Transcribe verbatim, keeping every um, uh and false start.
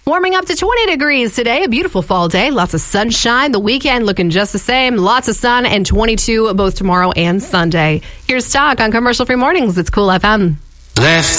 Warming up to twenty degrees today, a beautiful fall day. Lots of sunshine. The weekend looking just the same. Lots of sun and twenty-two both tomorrow and Sunday. Here's Talk on Commercial Free Mornings. It's Cool F M. Left